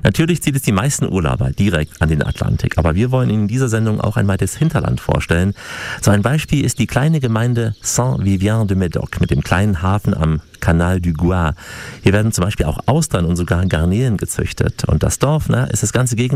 Natürlich zieht es die meisten Urlauber direkt an den Atlantik, aber wir wollen Ihnen in dieser Sendung auch einmal das Hinterland vorstellen. So ein Beispiel ist die kleine Gemeinde Saint-Vivien-de-Médoc mit dem kleinen Hafen am Canal du Gois. Hier werden zum Beispiel auch Austern und sogar Garnelen gezüchtet. Und das Dorf ist das ganze Gegenteil